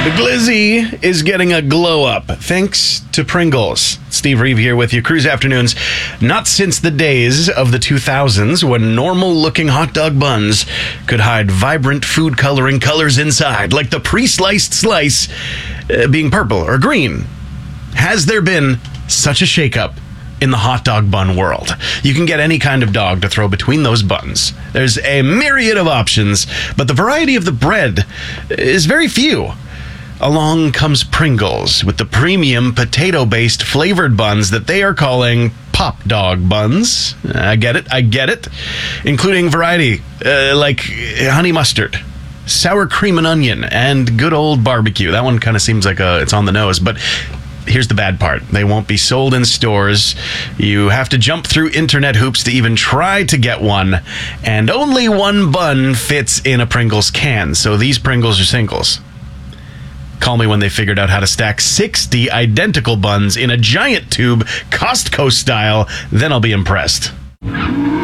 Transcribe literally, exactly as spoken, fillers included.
The Glizzy is getting a glow up thanks to Pringles. Steve Reeve here with you. Cruise Afternoons. Not since the days of the two thousands when normal-looking hot dog buns could hide vibrant food coloring colors inside, like the pre-sliced slice uh, being purple or green. Has there been such a shakeup in the hot dog bun world? You can get any kind of dog to throw between those buns. There's a myriad of options, but the variety of the bread is very few. Along comes Pringles with the premium potato-based flavored buns that they are calling Pop Dog Buns. I get it, I get it. Including variety uh, like honey mustard, sour cream and onion, and good old barbecue. That one kind of seems like a, it's on the nose, but here's the bad part. They won't be sold in stores. You have to jump through internet hoops to even try to get one, and only one bun fits in a Pringles can, so these Pringles are singles. Call me when they figured out how to stack sixty identical buns in a giant tube, Costco style, then I'll be impressed.